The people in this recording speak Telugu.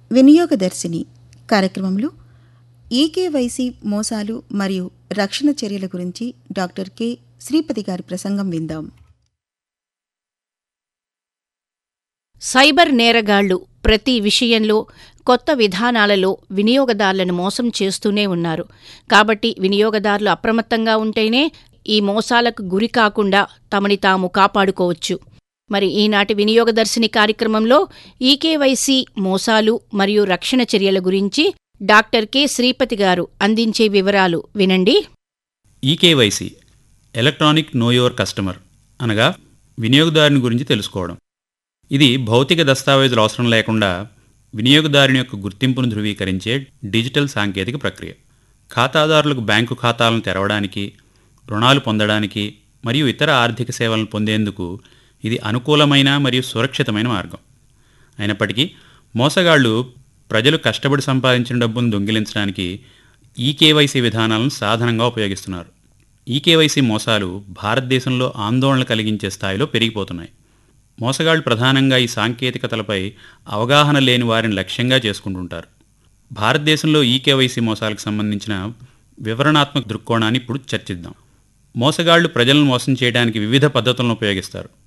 వినియోగదర్శిని కార్యక్రమంలో ఈకేవైసీ మోసాలు మరియు రక్షణ చర్యల గురించి డాక్టర్ కె శ్రీపతి గారి ప్రసంగం విందాం. సైబర్ నేరగాళ్లు ప్రతి విషయంలో కొత్త విధానాలలో వినియోగదారులను మోసం చేస్తూనే ఉన్నారు. కాబట్టి వినియోగదారులు అప్రమత్తంగా ఉంటేనే ఈ మోసాలకు గురి కాకుండా తమని తాము కాపాడుకోవచ్చు. మరి ఈనాటి వినియోగదర్శిని కార్యక్రమంలో ఈకేవైసీ మోసాలు మరియు రక్షణ చర్యల గురించి డాక్టర్ కె శ్రీపతి గారు అందించే వివరాలు వినండి. EKYC electronic no your customer అనగా వినియోగదారుని గురించి తెలుసుకోవడం. ఇది భౌతిక దస్తావేజులు అవసరం లేకుండా వినియోగదారుని యొక్క గుర్తింపును ధృవీకరించే డిజిటల్ సాంకేతిక ప్రక్రియ. ఖాతాదారులకు బ్యాంకు ఖాతాలను తెరవడానికి, రుణాలు పొందడానికి మరియు ఇతర ఆర్థిక సేవలను పొందేందుకు ఇది అనుకూలమైన మరియు సురక్షితమైన మార్గం. అయినప్పటికీ మోసగాళ్లు ప్రజలు కష్టపడి సంపాదించిన డబ్బును దొంగిలించడానికి ఈకేవైసీ విధానాలను సాధనంగా ఉపయోగిస్తున్నారు. ఈకేవైసీ మోసాలు భారతదేశంలో ఆందోళన కలిగించే స్థాయిలో పెరిగిపోతున్నాయి. మోసగాళ్లు ప్రధానంగా ఈ సాంకేతికతలపై అవగాహన లేని వారిని లక్ష్యంగా చేసుకుంటుంటారు. భారతదేశంలో ఈకేవైసీ మోసాలకు సంబంధించిన వివరణాత్మక దృక్కోణాన్ని ఇప్పుడు చర్చిద్దాం. మోసగాళ్లు ప్రజలను మోసం చేయడానికి వివిధ పద్ధతులను ఉపయోగిస్తారు.